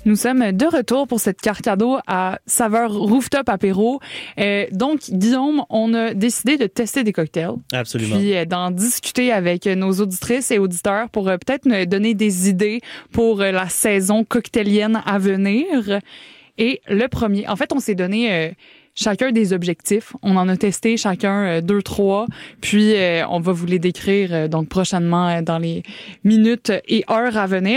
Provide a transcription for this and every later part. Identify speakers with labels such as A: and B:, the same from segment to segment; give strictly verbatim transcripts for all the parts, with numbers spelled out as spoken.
A: Nous sommes de retour pour cette carte cadeau à saveur rooftop apéro. Euh, donc, Guillaume, on a décidé de tester des cocktails.
B: Absolument.
A: Puis euh, d'en discuter avec nos auditrices et auditeurs pour euh, peut-être nous donner des idées pour euh, la saison cocktailienne à venir. Et le premier, en fait, on s'est donné euh, chacun des objectifs. On en a testé chacun euh, deux, trois. Puis, euh, on va vous les décrire euh, donc prochainement euh, dans les minutes et heures à venir.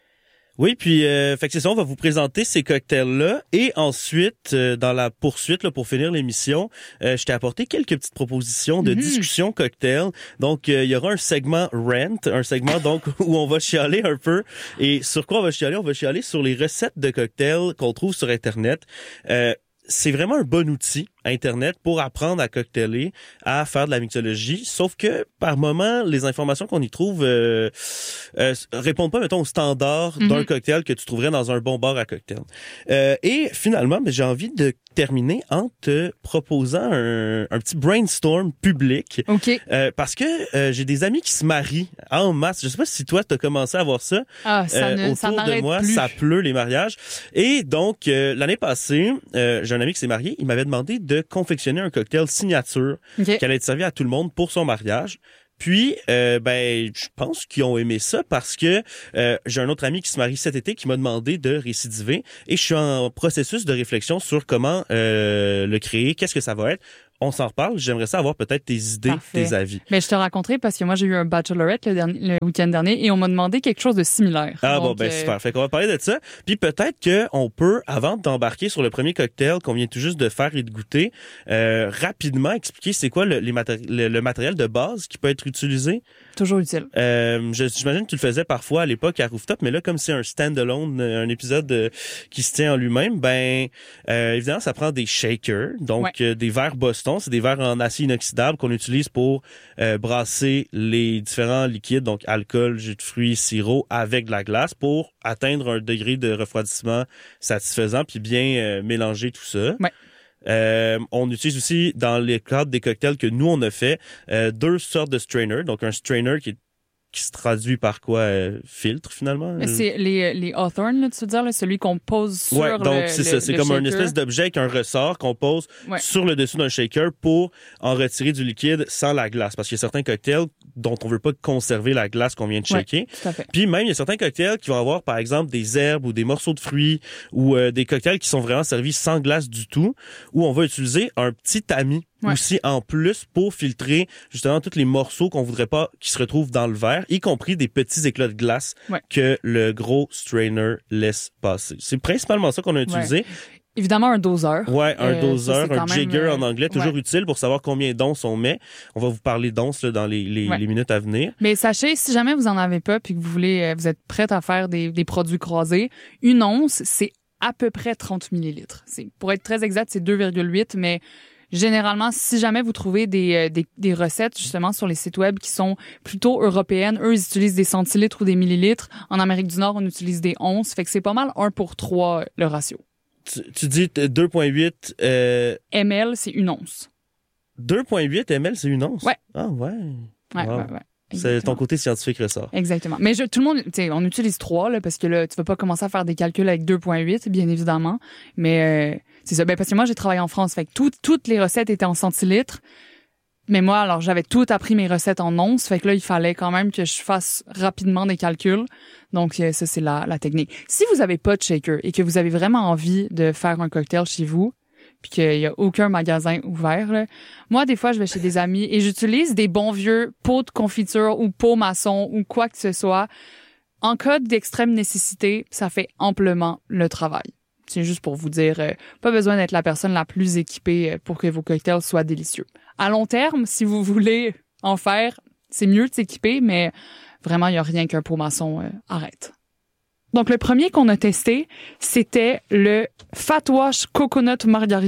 B: Oui, puis euh, fait que c'est ça, on va vous présenter ces cocktails-là et ensuite, euh, dans la poursuite, là, pour finir l'émission, euh, je t'ai apporté quelques petites propositions de mm-hmm. discussion cocktail. Donc, euh, il y aura un segment rant, un segment donc où on va chialer un peu. Et sur quoi on va chialer? On va chialer sur les recettes de cocktails qu'on trouve sur Internet. Euh, c'est vraiment un bon outil, Internet, pour apprendre à cocktailer, à faire de la mixologie. Sauf que, par moment, les informations qu'on y trouve euh, euh, répondent pas, mettons, aux standards mm-hmm. d'un cocktail que tu trouverais dans un bon bar à cocktail. Euh, et finalement, ben, j'ai envie de terminer en te proposant un, un petit brainstorm public.
A: OK.
B: Euh, parce que euh, j'ai des amis qui se marient en masse. Je sais pas si toi, tu as commencé à voir ça.
A: Ah, ça
B: euh,
A: ne,
B: autour
A: ça
B: de moi,
A: plus.
B: Ça pleut, les mariages. Et donc, euh, l'année passée, euh, j'ai un ami qui s'est marié. Il m'avait demandé de confectionner un cocktail signature okay. qui allait être servi à tout le monde pour son mariage. Puis, euh, ben, je pense qu'ils ont aimé ça parce que euh, j'ai un autre ami qui se marie cet été qui m'a demandé de récidiver et je suis en processus de réflexion sur comment euh, le créer, qu'est-ce que ça va être. On s'en reparle. J'aimerais ça avoir peut-être tes idées,
A: Parfait.
B: tes avis.
A: Mais je te raconterai parce que moi, j'ai eu un bachelorette le, dernier, le week-end dernier et on m'a demandé quelque chose de similaire.
B: Ah
A: Donc,
B: bon, ben
A: euh...
B: super. Fait qu'on va parler de ça. Puis peut-être qu'on peut, avant d'embarquer sur le premier cocktail qu'on vient tout juste de faire et de goûter, euh, rapidement expliquer c'est quoi le, les matéri- le, le matériel de base qui peut être utilisé.
A: Toujours utile.
B: Euh, je, j'imagine que tu le faisais parfois à l'époque à Rooftop, mais là, comme c'est un stand-alone, un épisode euh, qui se tient en lui-même, ben euh, évidemment, ça prend des shakers, donc ouais. euh, des verres Boston. C'est des verres en acier inoxydable qu'on utilise pour euh, brasser les différents liquides, donc alcool, jus de fruits, sirop, avec de la glace pour atteindre un degré de refroidissement satisfaisant puis bien euh, mélanger tout ça.
A: Ouais.
B: Euh, on utilise aussi dans les cadres des cocktails que nous on a fait euh, deux sortes de strainers, donc un strainer qui est qui se traduit par quoi? Euh, filtre, finalement?
A: C'est les, les Hawthorne, là, tu veux dire, là, celui qu'on pose sur
B: ouais, donc
A: le
B: c'est
A: le,
B: ça. C'est
A: le
B: comme
A: shaker.
B: une espèce d'objet avec un ressort qu'on pose ouais. sur le dessus d'un shaker pour en retirer du liquide sans la glace. Parce qu'il y a certains cocktails dont on veut pas conserver la glace qu'on vient de shaker.
A: Ouais, tout à fait.
B: Puis même, il y a certains cocktails qui vont avoir, par exemple, des herbes ou des morceaux de fruits ou euh, des cocktails qui sont vraiment servis sans glace du tout, où on va utiliser un petit tamis ouais. aussi en plus pour filtrer justement tous les morceaux qu'on voudrait pas qui se retrouvent dans le verre, y compris des petits éclats de glace ouais. que le gros strainer laisse passer. C'est principalement ça qu'on a utilisé.
A: Ouais. Évidemment, un doseur.
B: Ouais, un
A: euh,
B: doseur,
A: ça,
B: un jigger
A: même,
B: en anglais, toujours ouais. utile pour savoir combien d'onces on met. On va vous parler d'onces là, dans les, les, ouais. les minutes à venir.
A: Mais sachez, si jamais vous en avez pas puis que vous voulez, vous êtes prête à faire des, des produits croisés, une once, c'est à peu près trente millilitres. C'est, pour être très exact, c'est deux virgule huit, mais généralement, si jamais vous trouvez des, des, des recettes justement sur les sites web qui sont plutôt européennes, eux, ils utilisent des centilitres ou des millilitres. En Amérique du Nord, on utilise des onces. Fait que c'est pas mal un pour trois le ratio.
B: Tu, tu dis deux virgule huit... Euh...
A: M L, c'est une once.
B: deux virgule huit millilitres, c'est une once?
A: Ouais.
B: Ah ouais.
A: Ouais,
B: wow.
A: ouais, ouais.
B: Exactement. C'est ton côté scientifique ressort.
A: Exactement. Mais je, tout le monde, tu sais, on utilise trois, là, parce que là, tu vas pas commencer à faire des calculs avec deux virgule huit, bien évidemment. Mais, euh, c'est ça. Ben, parce que moi, j'ai travaillé en France. Fait que tout, toutes les recettes étaient en centilitres. Mais moi, alors, j'avais tout appris mes recettes en onces. Fait que là, il fallait quand même que je fasse rapidement des calculs. Donc, ça, c'est la, la technique. Si vous avez pas de shaker et que vous avez vraiment envie de faire un cocktail chez vous, puis qu'il y a aucun magasin ouvert, là, moi, des fois, je vais chez des amis et j'utilise des bons vieux pots de confiture ou pots maçons ou quoi que ce soit. En cas d'extrême nécessité, ça fait amplement le travail. C'est juste pour vous dire, euh, pas besoin d'être la personne la plus équipée pour que vos cocktails soient délicieux. À long terme, si vous voulez en faire, c'est mieux de s'équiper, mais vraiment, il n'y a rien qu'un pot maçon euh, arrête. Donc, le premier qu'on a testé, c'était le Fat Wash Coconut Margarita.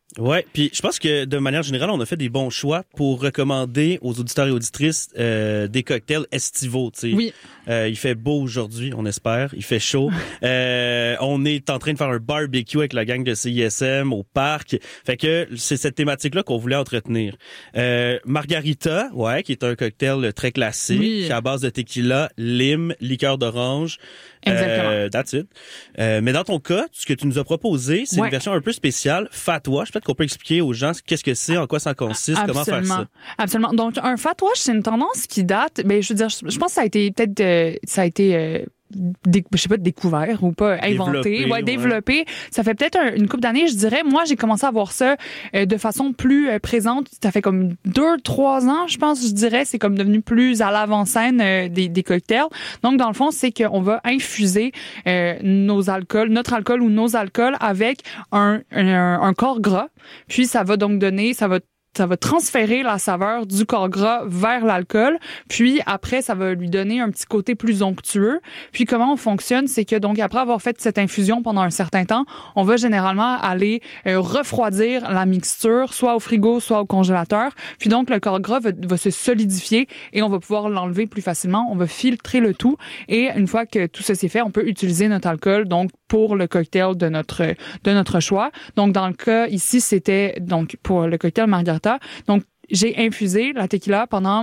B: Ouais, puis je pense que de manière générale, on a fait des bons choix pour recommander aux auditeurs et auditrices euh, des cocktails estivaux, tu sais.
A: Oui.
B: Euh, il fait beau aujourd'hui, on espère. Il fait chaud. euh, on est en train de faire un barbecue avec la gang de C I S M au parc. Fait que c'est cette thématique-là qu'on voulait entretenir. Euh, Margarita, ouais, qui est un cocktail très classique,
A: Oui.
B: à base de tequila, lime, liqueur d'orange.
A: Exactement.
B: Euh, that's it. Euh, mais dans ton cas, ce que tu nous as proposé, c'est
A: Ouais.
B: une version un peu spéciale, fatwa. Je pense qu'on peut expliquer aux gens qu'est-ce que c'est, en quoi ça consiste,
A: Absolument.
B: comment faire ça.
A: Absolument. Donc, un fatwa, c'est une tendance qui date, ben, je veux dire, je pense que ça a été peut-être, euh, ça a été, euh, Dé, je sais pas, découvert ou pas, inventé,
B: développé,
A: ouais, développé. Ouais. Ça fait peut-être un, une couple d'années, je dirais. Moi, j'ai commencé à voir ça euh, de façon plus euh, présente. Ça fait comme deux, trois ans, je pense, je dirais. C'est comme devenu plus à l'avant-scène euh, des, des cocktails. Donc, dans le fond, c'est qu'on va infuser euh, nos alcools, notre alcool ou nos alcools avec un, un, un corps gras. Puis, ça va donc donner, ça va ça va transférer la saveur du corps gras vers l'alcool, puis après ça va lui donner un petit côté plus onctueux. Puis comment on fonctionne, c'est que donc après avoir fait cette infusion pendant un certain temps, on va généralement aller euh, refroidir la mixture, soit au frigo, soit au congélateur. Puis donc le corps gras va, va se solidifier et on va pouvoir l'enlever plus facilement. On va filtrer le tout et une fois que tout ça c'est fait, on peut utiliser notre alcool donc pour le cocktail de notre de notre choix. Donc dans le cas ici, c'était donc pour le cocktail Margarita. Donc, j'ai infusé la tequila pendant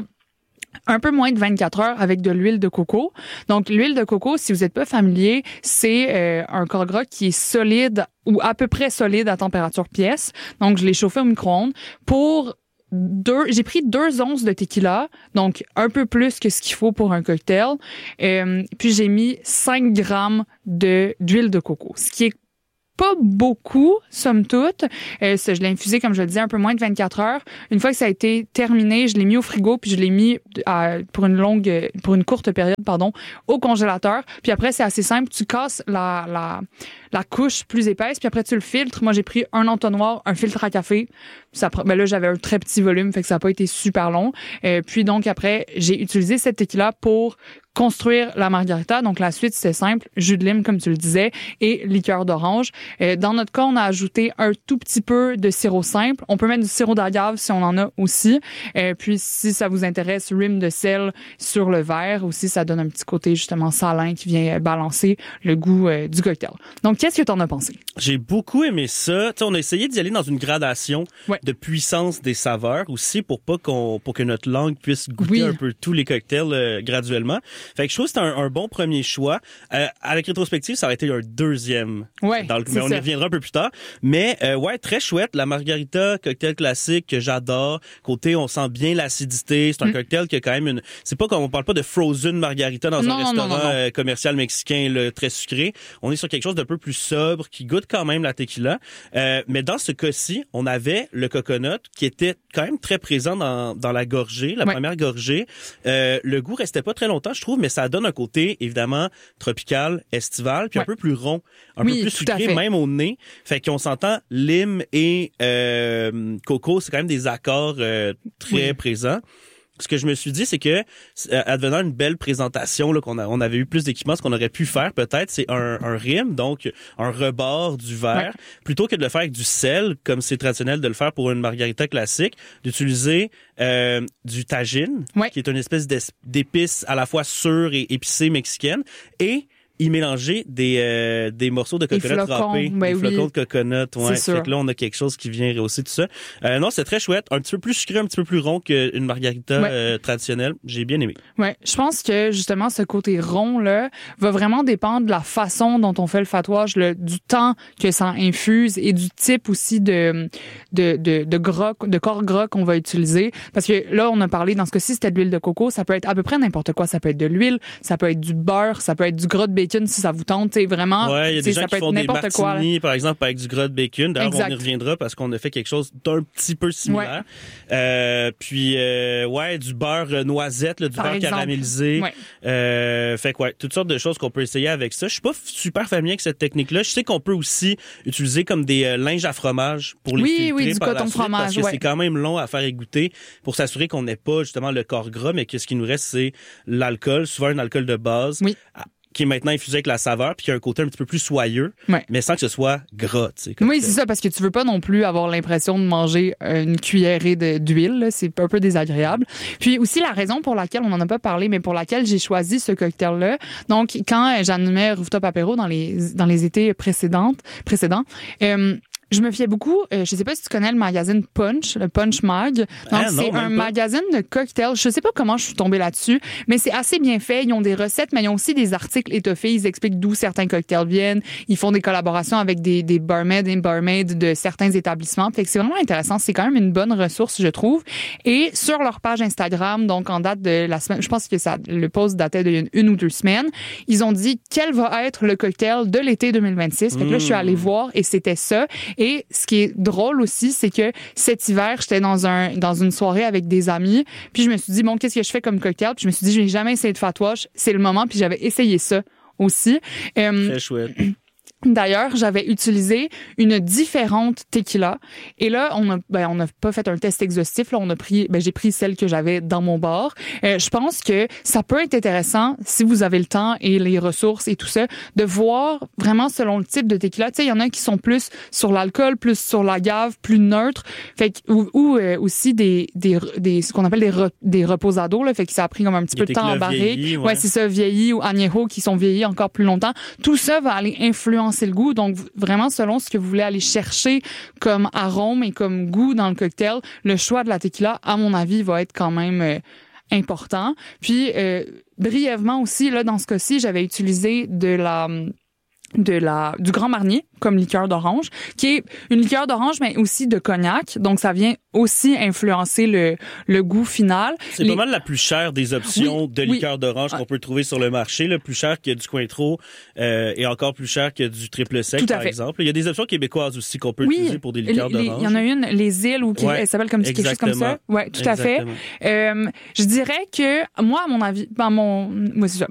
A: un peu moins de vingt-quatre heures avec de l'huile de coco. Donc, l'huile de coco, si vous n'êtes pas familier, c'est euh, un corps gras qui est solide ou à peu près solide à température pièce. Donc, je l'ai chauffé au micro-ondes pour deux, j'ai pris deux onces de tequila, donc un peu plus que ce qu'il faut pour un cocktail. Euh, puis, j'ai mis cinq grammes de, d'huile de coco, ce qui est pas beaucoup, somme toute. Euh, je l'ai infusé, comme je le disais, un peu moins de vingt-quatre heures. Une fois que ça a été terminé, je l'ai mis au frigo, puis je l'ai mis à, pour une longue, pour une courte période, pardon, au congélateur. Puis après, c'est assez simple. Tu casses la, la, la couche plus épaisse, puis après, tu le filtres. Moi, j'ai pris un entonnoir, un filtre à café. Ça, ben là, j'avais un très petit volume, fait que ça n'a pas été super long. Euh, puis donc, après, j'ai utilisé cette tequila pour construire la margarita. Donc, la suite, c'est simple. Jus de lime, comme tu le disais, et liqueur d'orange. Euh, dans notre cas, on a ajouté un tout petit peu de sirop simple. On peut mettre du sirop d'agave si on en a aussi. Euh, puis, si ça vous intéresse, rime de sel sur le verre. Aussi, ça donne un petit côté, justement, salin qui vient balancer le goût euh, du cocktail. Donc, qu'est-ce que t'en as pensé?
B: J'ai beaucoup aimé ça. T'sais, on a essayé d'y aller dans une gradation
A: ouais.
B: de puissance des saveurs aussi pour pas qu'on, pour que notre langue puisse goûter oui. un peu tous les cocktails euh, graduellement. Fait que je trouve que c'est un, un bon premier choix. Euh, avec rétrospective, ça aurait été un deuxième.
A: Ouais,
B: dans le, mais on y reviendra un peu plus tard. Mais euh, ouais, très chouette. La margarita, cocktail classique que j'adore. Côté, on sent bien l'acidité. C'est un mm. cocktail qui a quand même une... C'est pas comme on parle pas de frozen margarita dans
A: non,
B: un restaurant
A: non, non, non.
B: Euh, commercial mexicain là, très sucré. On est sur quelque chose d'un peu plus sobre qui goûte quand même la tequila. Euh, mais dans ce cas-ci, on avait le coconut qui était quand même très présent dans, dans la gorgée, la
A: ouais.
B: première gorgée. Euh, le goût restait pas très longtemps, je trouve, mais ça donne un côté, évidemment, tropical, estival, puis ouais. un peu plus rond, un
A: oui,
B: peu plus sucré, même au nez. Fait qu'on s'entend, lime et euh, coco, c'est quand même des accords euh, très oui. présents. Ce que je me suis dit, c'est que, advenant une belle présentation, là, qu'on a, on avait eu plus d'équipements, ce qu'on aurait pu faire, peut-être, c'est un, un rime, donc un rebord du verre, ouais. plutôt que de le faire avec du sel, comme c'est traditionnel de le faire pour une margarita classique, d'utiliser euh, du tagine, ouais. qui est une espèce d'épice à la fois sûre et épicée mexicaine, et y mélanger des euh, des morceaux de coconut râpés,
A: ben
B: des
A: oui.
B: flocons de coconut, ouais.
A: C'est
B: Fait que là on a quelque chose qui vient rehausser tout ça. Euh, non, c'est très chouette, un petit peu plus sucré, un petit peu plus rond qu'une margarita ouais. euh, traditionnelle. J'ai bien aimé.
A: Ouais, je pense que justement ce côté rond là va vraiment dépendre de la façon dont on fait le fatouage, le du temps que ça infuse et du type aussi de de de, de gras, de corps gras qu'on va utiliser. Parce que là on a parlé dans ce cas-ci c'était de l'huile de coco, ça peut être à peu près n'importe quoi, ça peut être de l'huile, ça peut être du beurre, ça peut être du gras de bacon si ça vous tente, c'est vraiment.
B: Ouais, il y a des gens qui font des martinis,
A: quoi,
B: par exemple, avec du gras de bacon. D'ailleurs, exact. On y reviendra parce qu'on a fait quelque chose d'un petit peu similaire. Ouais. Euh, puis, euh, ouais, du beurre noisette, là, du
A: par
B: beurre
A: exemple.
B: caramélisé.
A: Ouais.
B: Euh, fait que, ouais, toutes sortes de choses qu'on peut essayer avec ça. Je suis pas super familier avec cette technique-là. Je sais qu'on peut aussi utiliser comme des euh, linges à fromage pour les
A: oui,
B: filtrer
A: oui, du
B: par
A: coton
B: la suite,
A: fromage,
B: parce que
A: ouais.
B: c'est quand même long à faire égoutter pour s'assurer qu'on n'ait pas justement le corps gras, mais que ce qui nous reste, c'est l'alcool, souvent un alcool de base.
A: Oui.
B: qui est maintenant infusé avec la saveur, puis qui a un côté un petit peu plus soyeux,
A: ouais.
B: mais sans que ce soit gras, tu sais.
A: Oui, c'est ça, parce que tu veux pas non plus avoir l'impression de manger une cuillerée de, d'huile, là. C'est un peu désagréable. Puis aussi, la raison pour laquelle, on en a pas parlé, mais pour laquelle j'ai choisi ce cocktail-là, donc quand j'animais Rooftop Apéro dans les, dans les étés précédentes, précédents, euh, je me fiais beaucoup, euh, je sais pas si tu connais le magazine Punch, le Punch Mag. Donc,
B: ah, non,
A: c'est un
B: pas.
A: magazine de cocktails. Je sais pas comment je suis tombée là-dessus, mais c'est assez bien fait. Ils ont des recettes, mais ils ont aussi des articles étoffés. Ils expliquent d'où certains cocktails viennent. Ils font des collaborations avec des, des barmaids et barmaids de certains établissements. Fait que c'est vraiment intéressant. C'est quand même une bonne ressource, je trouve. Et sur leur page Instagram, donc en date de la semaine, je pense que ça, le post datait d'une une ou deux semaines, ils ont dit quel va être le cocktail de l'été deux mille vingt-six. Fait que là, je suis allée voir et c'était ça. Et ce qui est drôle aussi, c'est que cet hiver, j'étais dans un dans une soirée avec des amis, puis je me suis dit bon, qu'est-ce que je fais comme cocktail? Puis je me suis dit je n'ai jamais essayé de fatwash, c'est le moment, puis j'avais essayé ça aussi. Euh,
B: Très chouette.
A: D'ailleurs, j'avais utilisé une différente tequila. Et là, on a, ben, on n'a pas fait un test exhaustif. Là, on a pris, ben, j'ai pris celle que j'avais dans mon bar. Euh, je pense que ça peut être intéressant, si vous avez le temps et les ressources et tout ça, de voir vraiment selon le type de tequila. Tu sais, il y en a qui sont plus sur l'alcool, plus sur l'agave, plus neutre. Fait que, ou, ou euh, aussi des, des, des, ce qu'on appelle des, re, des reposados, là. Fait que ça a pris comme un petit
B: des
A: peu de temps en barrique.
B: Vieillis, ouais,
A: ouais c'est ça, vieillis ou añejo qui sont vieillis encore plus longtemps. Tout ça va aller influencer c'est le goût. Donc, vraiment, selon ce que vous voulez aller chercher comme arôme et comme goût dans le cocktail, le choix de la tequila, à mon avis, va être quand même euh, important. Puis, euh, brièvement aussi, là, dans ce cas-ci, j'avais utilisé de la... de la du Grand Marnier comme liqueur d'orange, qui est une liqueur d'orange mais aussi de cognac, donc ça vient aussi influencer le le goût final.
B: C'est Les... pas mal la plus chère des options oui, de liqueur oui. d'orange qu'on peut trouver sur le marché, le plus cher que du Cointreau euh, et encore plus cher que du triple sec par fait. exemple. Il y a des options québécoises aussi qu'on peut oui, utiliser pour des liqueurs
A: les,
B: d'orange.
A: Il y en a une, les îles ou qui ouais, elle s'appelle comme quelque chose comme ça. Ouais, tout exactement. à fait. Euh, je dirais que moi à mon avis, ben mon moi c'est ça.